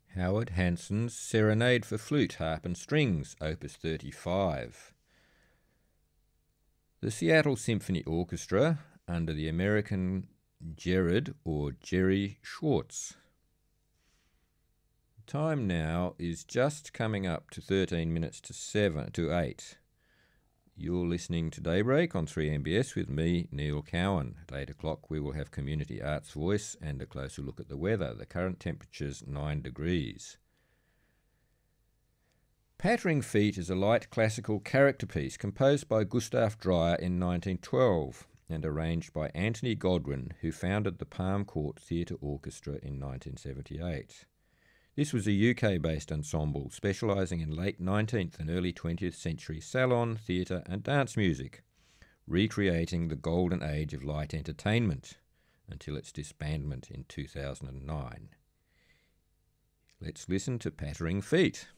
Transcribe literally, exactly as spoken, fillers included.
Howard Hanson's Serenade for Flute, Harp and Strings, Opus thirty-five. The Seattle Symphony Orchestra, under the American Gerard or Jerry Schwartz. The time now is just coming up to thirteen minutes to seven to eight. You're listening to Daybreak on three M B S with me, Neil Cowan. At eight o'clock we will have Community Arts Voice and a closer look at the weather. The current temperature's nine degrees. Pattering Feet is a light classical character piece composed by Gustav Dreyer in nineteen twelve and arranged by Anthony Godwin, who founded the Palm Court Theatre Orchestra in nineteen seventy-eight. This was a U K-based ensemble specialising in late nineteenth and early twentieth century salon, theatre and dance music, recreating the golden age of light entertainment until its disbandment in two thousand nine. Let's listen to Pattering Feet.